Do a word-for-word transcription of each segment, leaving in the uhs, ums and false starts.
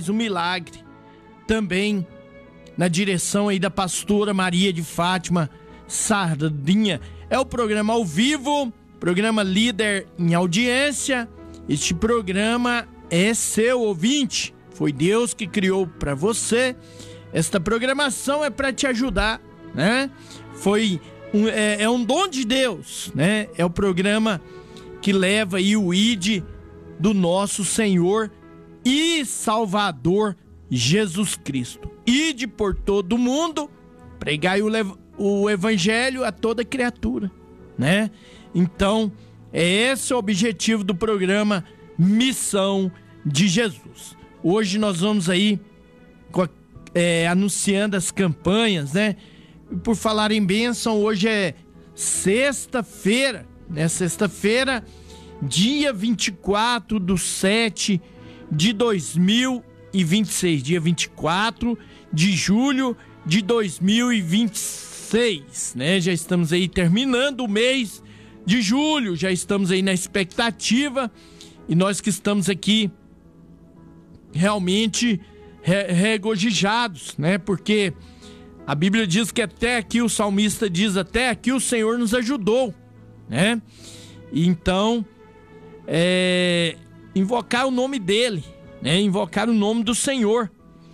mais um milagre. Também na direção aí da pastora Maria de Fátima Sardinha. É o programa ao vivo, programa líder em audiência. Este programa é seu, ouvinte. Foi Deus que criou para você. Esta programação é para te ajudar, né? Foi um, é, é um dom de Deus, né? É o programa que leva aí o I D do nosso Senhor e Salvador Jesus Cristo. Ide por todo mundo, pregai o, o evangelho a toda criatura, né? Então, é esse o objetivo do programa Missão de Jesus. Hoje nós vamos aí é, anunciando as campanhas, né? Por falar em bênção, hoje é sexta-feira, né? Sexta-feira, dia vinte e quatro de sete de dois mil e vinte e seis, dia vinte e quatro de julho de dois mil e vinte e seis, né? Já estamos aí terminando o mês de julho, já estamos aí na expectativa, e nós que estamos aqui realmente re- regozijados, né? Porque a Bíblia diz que até aqui, o salmista diz, até aqui o Senhor nos ajudou, né? Então, é, invocar o nome dele, né? Invocar o nome do Senhor.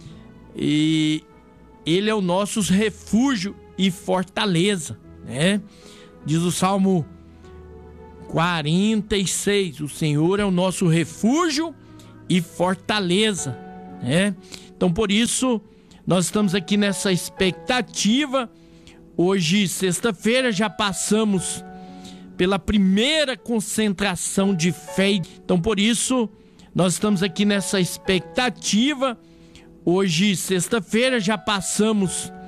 E ele é o nosso refúgio e fortaleza, né? Diz o Salmo quarenta e seis, o Senhor é o nosso refúgio e fortaleza, né? Então, por isso, nós estamos aqui nessa expectativa. Hoje, sexta-feira, já passamos pela primeira concentração de fé. Então, por isso, nós estamos aqui nessa expectativa. Hoje, sexta-feira, já passamos